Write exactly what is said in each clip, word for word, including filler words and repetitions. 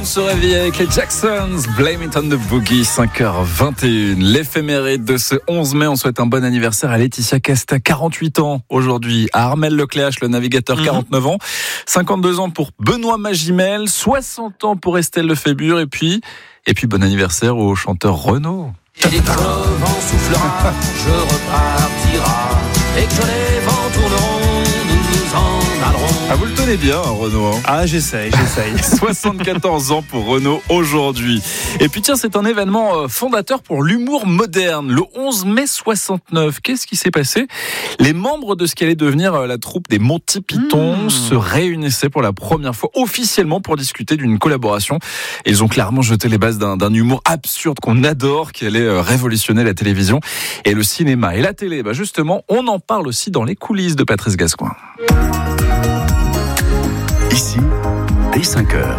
On se réveille avec les Jacksons, Blame It on the Boogie, cinq heures vingt et une. L'éphéméride de ce onze mai, on souhaite un bon anniversaire à Laetitia Casta, quarante-huit ans aujourd'hui, à Armel Lecléache, le navigateur, mmh. quarante-neuf ans, cinquante-deux ans pour Benoît Magimel, soixante ans pour Estelle Lefébure, et puis, et puis bon anniversaire au chanteur Renaud. Et dès que le vent soufflera, je repartira, et que les vents tourneront, nous nous en allerons. Ah, vous le tenez bien, hein, Renaud, hein. Ah, j'essaye, j'essaye. soixante-quatorze ans pour Renaud aujourd'hui. Et puis tiens, c'est un événement fondateur pour l'humour moderne. Le onze mai soixante-neuf, qu'est-ce qui s'est passé ? Les membres de ce qui allait devenir la troupe des Monty Python mmh. se réunissaient pour la première fois officiellement pour discuter d'une collaboration. Et ils ont clairement jeté les bases d'un, d'un humour absurde qu'on adore, qui allait révolutionner la télévision et le cinéma. Et la télé, bah justement, on en parle aussi dans les coulisses de Patrice Gascoin. Ici, dès cinq heures.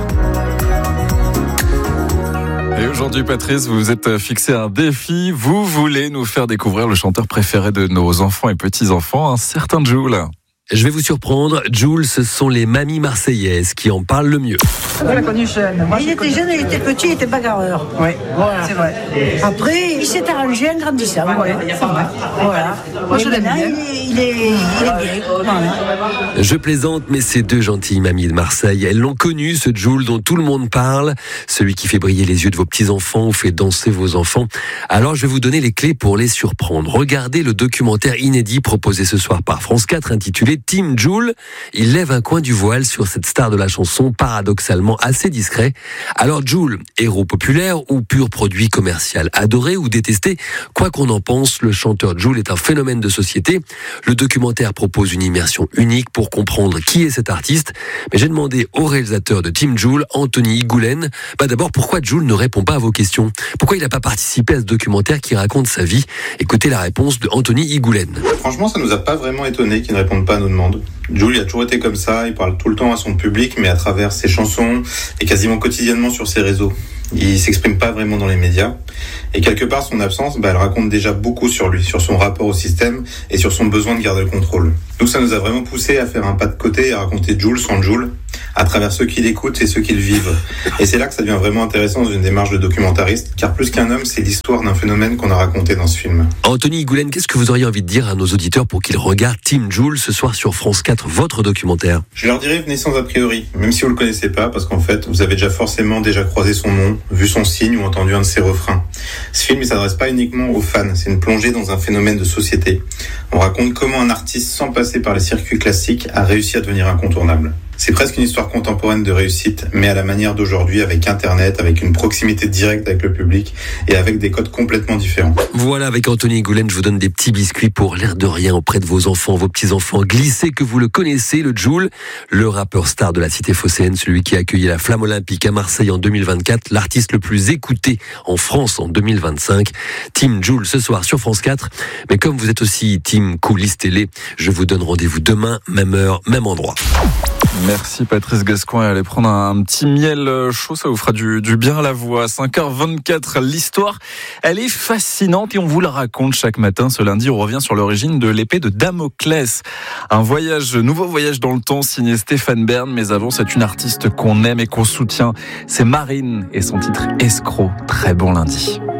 Et aujourd'hui, Patrice, vous vous êtes fixé un défi. Vous voulez nous faire découvrir le chanteur préféré de nos enfants et petits-enfants, un certain Jul. Je vais vous surprendre, Jul, ce sont les mamies marseillaises qui en parlent le mieux. On l'a connu jeune. Moi, il était jeune, il était petit, il était bagarreur. Oui, voilà. C'est vrai. Après, il s'est arrangé en grandissant. Ouais, voilà. voilà. Moi, je l'aime bien. Il est, il est, il est bien. Voilà. Je plaisante, mais ces deux gentilles mamies de Marseille, elles l'ont connu, ce Jul dont tout le monde parle, celui qui fait briller les yeux de vos petits-enfants ou fait danser vos enfants. Alors, je vais vous donner les clés pour les surprendre. Regardez le documentaire inédit proposé ce soir par France quatre, intitulé Team Jul. Il lève un coin du voile sur cette star de la chanson, paradoxalement assez discret. Alors Jul, héros populaire ou pur produit commercial, adoré ou détesté, quoi qu'on en pense, le chanteur Jul est un phénomène de société. Le documentaire propose une immersion unique pour comprendre qui est cet artiste. Mais j'ai demandé au réalisateur de Team Jul, Anthony Igoulen, bah d'abord pourquoi Jul ne répond pas à vos questions. Pourquoi il n'a pas participé à ce documentaire qui raconte sa vie. Écoutez la réponse de Anthony Igoulen. Franchement, ça nous a pas vraiment étonné qu'il ne réponde pas à nos demandes. Jul, il a toujours été comme ça, il parle tout le temps à son public, mais à travers ses chansons et quasiment quotidiennement sur ses réseaux. Il s'exprime pas vraiment dans les médias. Et quelque part, son absence, bah, elle raconte déjà beaucoup sur lui, sur son rapport au système et sur son besoin de garder le contrôle. Nous, ça nous a vraiment poussé à faire un pas de côté et à raconter Jul sans Jul, à travers ceux qui l'écoutent et ceux qui le vivent. Et c'est là que ça devient vraiment intéressant dans une démarche de documentariste, car plus qu'un homme, c'est l'histoire d'un phénomène qu'on a raconté dans ce film. Anthony Igoulen, qu'est-ce que vous auriez envie de dire à nos auditeurs pour qu'ils regardent Team Jul ce soir sur France quatre, votre documentaire ? Je leur dirais, venez sans a priori, même si vous le connaissez pas, parce qu'en fait, vous avez déjà forcément déjà croisé son nom, vu son signe ou entendu un de ses refrains. Ce film, il s'adresse pas uniquement aux fans, c'est une plongée dans un phénomène de société. On raconte comment un artiste, sans passer par les circuits classiques, a réussi à devenir incontournable. C'est presque une histoire contemporaine de réussite, mais à la manière d'aujourd'hui, avec Internet, avec une proximité directe avec le public et avec des codes complètement différents. Voilà, avec Anthony Igoulen, je vous donne des petits biscuits pour l'air de rien auprès de vos enfants, vos petits-enfants. Glissez que vous le connaissez, le Jul, le rappeur star de la cité phocéenne, celui qui a accueilli la Flamme Olympique à Marseille en deux mille vingt-quatre, l'artiste le plus écouté en France en deux mille vingt-cinq. Team Jul ce soir sur France quatre. Mais comme vous êtes aussi Team Coulisses Télé, je vous donne rendez-vous demain, même heure, même endroit. Merci Patrice Gascoin. Allez prendre un petit miel chaud, ça vous fera du, du bien à la voix. cinq heures vingt-quatre, l'histoire, elle est fascinante et on vous la raconte chaque matin. Ce lundi, on revient sur l'origine de l'épée de Damoclès. Un voyage, nouveau voyage dans le temps signé Stéphane Bern. Mais avant, c'est une artiste qu'on aime et qu'on soutient. C'est Marine et son titre Escroc. Très bon lundi.